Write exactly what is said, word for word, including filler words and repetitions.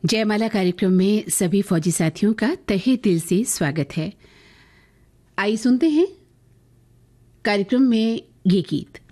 जयमाला कार्यक्रम में सभी फौजी साथियों का तहे दिल से स्वागत है। आइए सुनते हैं कार्यक्रम में ये गीत।